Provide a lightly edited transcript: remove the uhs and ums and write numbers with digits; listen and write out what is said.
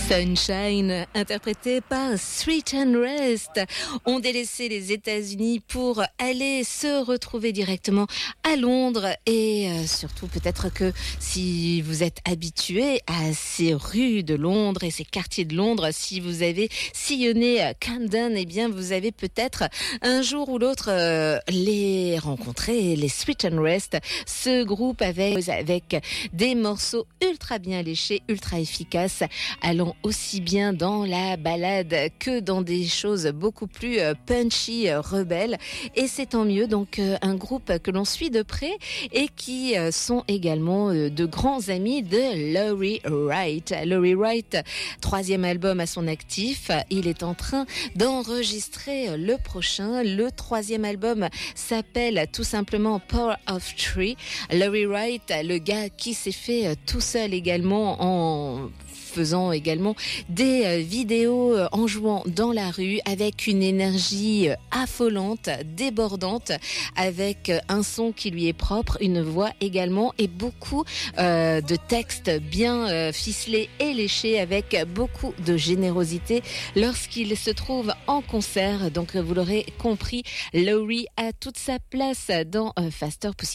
Sunshine, interprété par Street and Rest, ont délaissé les États-Unis pour aller se retrouver directement à Londres. Et surtout, peut-être que si vous êtes habitué à ces rues de Londres et ces quartiers de Londres, si vous avez sillonné Camden, eh bien, vous avez peut-être un jour ou l'autre les rencontrés, les Street and Rest, ce groupe avec des morceaux ultra bien léchés, ultra efficaces, allant aussi bien dans la balade que dans des choses beaucoup plus punchy, rebelles. Et c'est tant mieux, donc un groupe que l'on suit de près et qui sont également de grands amis de Laurie Wright. Laurie Wright, 3e album à son actif, il est en train d'enregistrer le prochain. Le 3e album s'appelle tout simplement Power of Three. Laurie Wright, le gars qui s'est fait tout seul également en faisant également des vidéos en jouant dans la rue avec une énergie affolante, débordante, avec un son qui lui est propre, une voix également et beaucoup de textes bien ficelés et léchés avec beaucoup de générosité lorsqu'il se trouve en concert. Donc vous l'aurez compris, Laurie a toute sa place dans Faster Pussycat.